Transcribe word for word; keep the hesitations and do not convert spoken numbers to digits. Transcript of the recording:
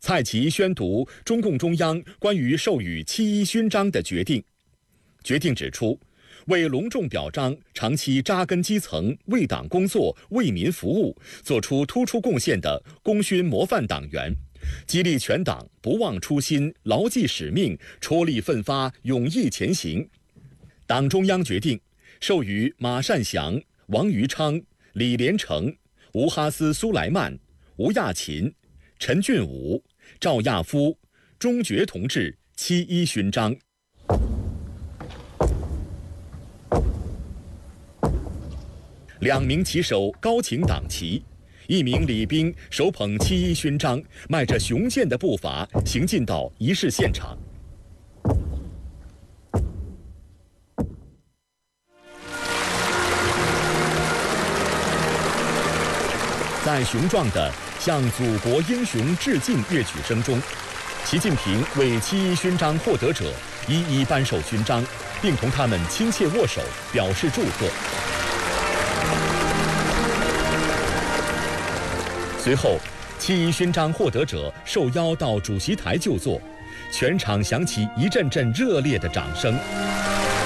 蔡奇宣读中共中央关于授予七一勋章的决定。决定指出，为隆重表彰长期扎根基层、为党工作、为民服务，做出突出贡献的功勋模范党员，激励全党不忘初心、牢记使命、踔厉奋发、勇毅前行。党中央决定授予马善祥、王余昌、李连成、吴哈斯·苏莱曼、吴亚勤、陈俊武、赵亚夫、钟觉同志七一勋章。两名旗手高擎党旗，一名礼兵手捧七一勋章，迈着雄健的步伐行进到仪式现场。在雄壮的向祖国英雄致敬乐曲声中，习近平为七一勋章获得者一一颁授勋章，并同他们亲切握手，表示祝贺。随后，七一勋章获得者受邀到主席台就座，全场响起一阵阵热烈的掌声。